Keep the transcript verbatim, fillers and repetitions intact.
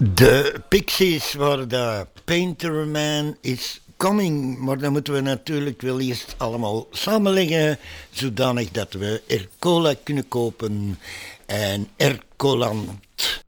De Pixies waar de Painter Man is coming, maar dan moeten we natuurlijk wel eerst allemaal samenleggen, zodanig dat we er cola kunnen kopen en Ercolant.